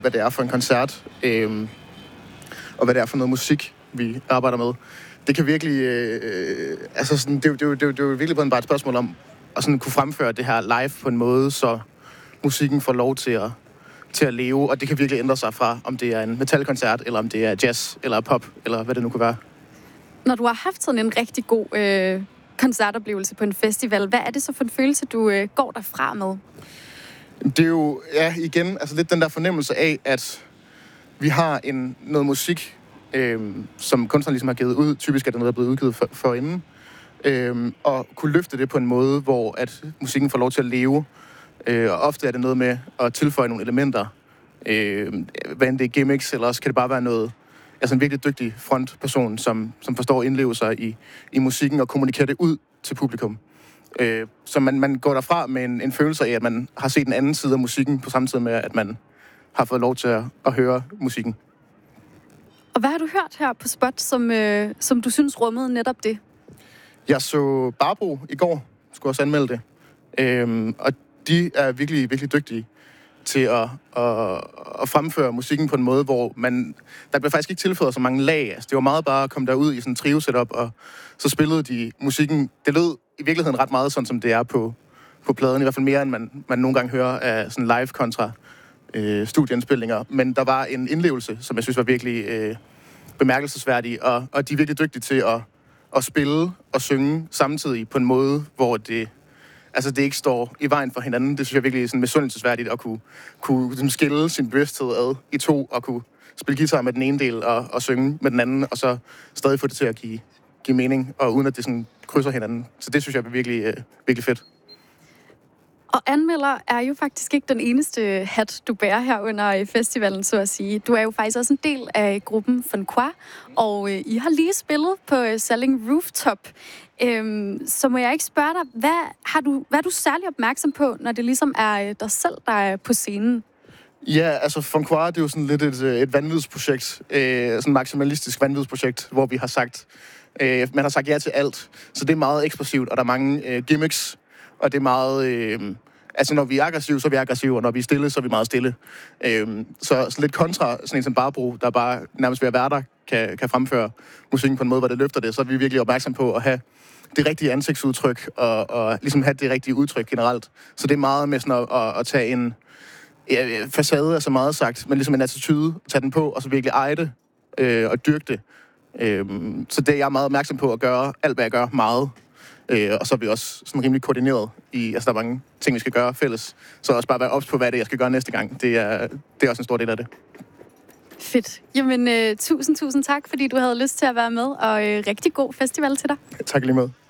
hvad det er for en koncert, og hvad det er for noget musik, vi arbejder med. Det kan virkelig... det er jo virkelig bare et spørgsmål om at sådan kunne fremføre det her live på en måde, så musikken får lov til at leve, og det kan virkelig ændre sig fra, om det er en metalkoncert, eller om det er jazz, eller pop, eller hvad det nu kunne være. Når du har haft sådan en rigtig god koncertoplevelse på en festival, hvad er det så for en følelse, du går derfra med? Det er jo, igen, lidt den der fornemmelse af, at vi har noget musik, som kunstneren ligesom har givet ud. Typisk er det noget, der er blevet udgivet for inden. Og kunne løfte det på en måde, hvor at musikken får lov til at leve. Og ofte er det noget med at tilføje nogle elementer. Hvad end det er gimmicks, eller også kan det bare være noget... Altså en virkelig dygtig frontperson, som forstår at indleve sig i musikken og kommunikere det ud til publikum. Så man går derfra med en følelse af, at man har set en anden side af musikken, på samme tid med, at man har fået lov til at høre musikken. Og hvad har du hørt her på Spot, som du synes rummede netop det? Jeg så Barbro i går, skulle også anmelde det. Og de er virkelig, virkelig dygtige til at fremføre musikken på en måde, hvor der bliver faktisk ikke tilføjet så mange lag. Altså, det var meget bare at komme derud i sådan en trio-setup, og så spillede de musikken. Det lød i virkeligheden ret meget sådan, som det er på pladen, i hvert fald mere, end man nogle gange hører af sådan live kontra studieindspilninger. Men der var en indlevelse, som jeg synes var virkelig bemærkelsesværdig, og de er virkelig dygtige til at spille og synge samtidig på en måde, hvor det ikke står i vejen for hinanden. Det synes jeg virkelig er sådan misundelsesværdigt at kunne skille sin bevidsthed ad i to, og kunne spille guitar med den ene del og synge med den anden, og så stadig få det til at give mening, og uden at det sådan krydser hinanden. Så det synes jeg er virkelig, virkelig fedt. Og anmelder er jo faktisk ikke den eneste hat, du bærer her under festivalen, så at sige. Du er jo faktisk også en del af gruppen Funquoir, og I har lige spillet på Salling Rooftop. Så må jeg ikke spørge dig, hvad er du særlig opmærksom på, når det ligesom er dig selv, der er på scenen? Ja, altså Funquoir, det er jo sådan lidt et vanvidsprojekt, sådan et maksimalistisk vanvidsprojekt, hvor vi har sagt, man har sagt ja til alt. Så det er meget eksplosivt, og der er mange gimmicks, og det er meget... når vi er aggressive, så er vi aggressive, og når vi er stille, så er vi meget stille. Så lidt kontra sådan en som Barbro, der bare nærmest ved at være der, kan fremføre musikken på en måde, hvor det løfter det, så er vi virkelig opmærksom på at have det rigtige ansigtsudtryk, og ligesom have det rigtige udtryk generelt. Så det er meget med sådan at tage en facade, er så meget sagt, men ligesom en attitude, tage den på, og så virkelig eje det, og dyrke det. Så det er jeg meget opmærksom på at gøre, alt hvad jeg gør, meget. Og så er vi også sådan rimelig koordineret der er mange ting, vi skal gøre fælles. Så også bare være ops på, hvad det er, jeg skal gøre næste gang. Det er også en stor del af det. Fedt. Jamen, tusind tak, fordi du havde lyst til at være med, og rigtig god festival til dig. Tak lige måde.